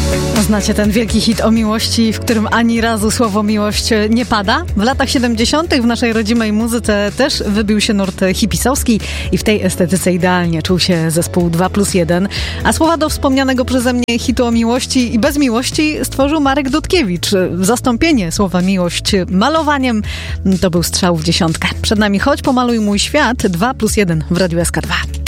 Znacie ten wielki hit o miłości, w którym ani razu słowo miłość nie pada? W latach 70. w naszej rodzimej muzyce też wybił się nurt hipisowski i w tej estetyce idealnie czuł się zespół 2+1. A słowa do wspomnianego przeze mnie hitu o miłości i bez miłości stworzył Marek Dudkiewicz. Zastąpienie słowa miłość malowaniem to był strzał w dziesiątkę. Przed nami Chodź, pomaluj mój świat 2+1 w Radiu SK2.